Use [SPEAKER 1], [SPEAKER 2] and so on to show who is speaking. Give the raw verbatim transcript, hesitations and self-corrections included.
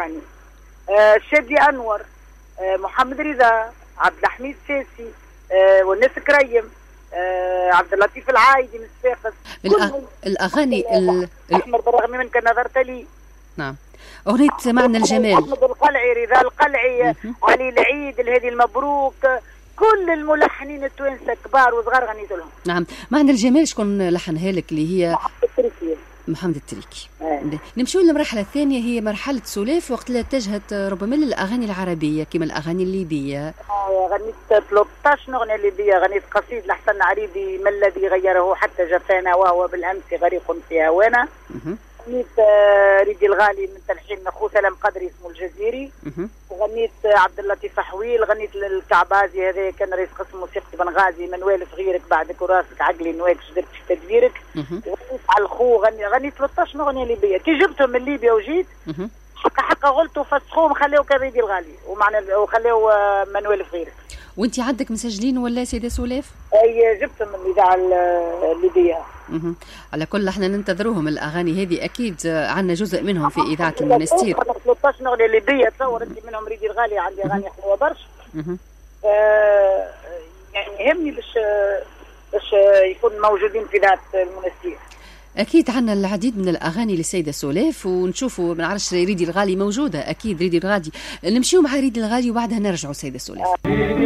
[SPEAKER 1] يعني آه شادي انور، آه محمد رضا، عبد الحميد ساسي، آه والناس كريم، آه عبد اللطيف العايدي من الساقس.
[SPEAKER 2] الأغ... الاغاني ال...
[SPEAKER 1] احمد بالرغم منك نظرت لي.
[SPEAKER 2] نعم. اغنيه معنى الجمال،
[SPEAKER 1] احمد القلعي، رضا القلعي، علي العيد، الهادي المبروك، كل الملحنين التوانسه كبار وصغار غنيت لهم.
[SPEAKER 2] نعم. معنى الجمال شكون لحنها لك؟ اللي هي
[SPEAKER 1] محمد التريكي.
[SPEAKER 2] محمد التريكي.
[SPEAKER 1] آه.
[SPEAKER 2] نمشيو للمرحله الثانيه، هي مرحله سولاف، وقت اللي اتجهت ربما للاغاني العربيه كما الاغاني الليبيه.
[SPEAKER 1] آه غنيت ثلاثة عشر اغنيه ليبيه، غنيت قصيد لحسن عريبي، ما الذي غيره حتى جفانا وهو بالامس غريق في هوانا. غنيت آه ريدي الغالي من تلحين اخو سلام قدري اسمه الجزيري. وغنيت آه عبد اللطيف حويل، غنيت للكعبازي هذا كان رئيس قسم موسيقى بنغازي، من والف غيرك بعدك وراسك عقلي نواك شدرت في تدبيرك. غنيت على الخو، غني غنيت ثلاثة عشر اغنيه ليبيه. كي جبتهم من ليبيا وجيت حقا حقا غلطوا فسخوهم خليو كان ريدي الغالي ومعنى وخليو آه من والف غيرك.
[SPEAKER 2] وانت عندك مسجلين ولا سيدة سولاف؟
[SPEAKER 1] اي جبتهم من الاذاعه الليبيه.
[SPEAKER 2] اها. على كل احنا ننتظروهم الاغاني هذه، اكيد عندنا جزء منهم في اذاعه المنستير.
[SPEAKER 1] ثلاثة عشر اغنيه ليبيه، تصور انت منهم ريدي الغالي، عندي اغاني حلوه برشا. آه يعني يهمني باش باش يكون موجودين في اذاعه المنستير.
[SPEAKER 2] اكيد عندنا العديد من الاغاني للسيده سولاف، ونشوفوا ما نعرفش ريدي الغالي موجوده، اكيد ريدي الغالي. نمشيو مع ريدي الغالي وبعدها نرجعوا سيده سولاف.